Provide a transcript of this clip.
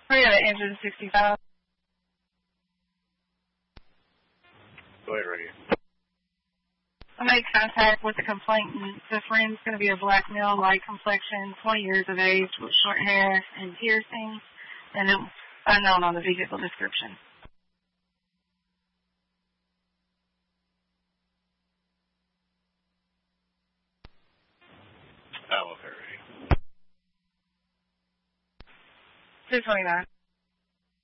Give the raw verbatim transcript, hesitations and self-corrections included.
We're going to enter the sixty-five. Go ahead, radio. I made contact with the complainant. The friend's going to be a black male, light complexion, twenty years of age, with short hair and piercings, and it was unknown on the vehicle description. Oh, okay, radio. two twenty-nine.